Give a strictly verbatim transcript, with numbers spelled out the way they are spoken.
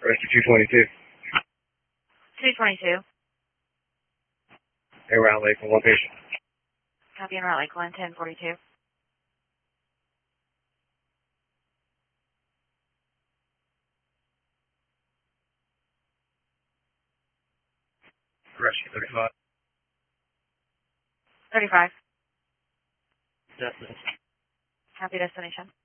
Rescue two twenty-two. two twenty-two. Hey, Round Lake, one patient. Copy and Route Lake, one ten forty-two. Rescue thirty-five. thirty-five. Destination. Copy destination.